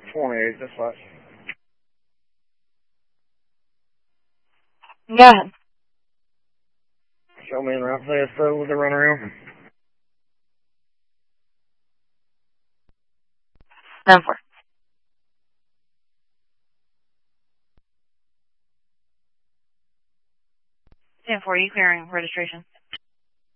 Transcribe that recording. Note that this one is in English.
28, dispatch. Go ahead. Show me in route ASO with the runaround. 9-4. 10-4, you clearing registration?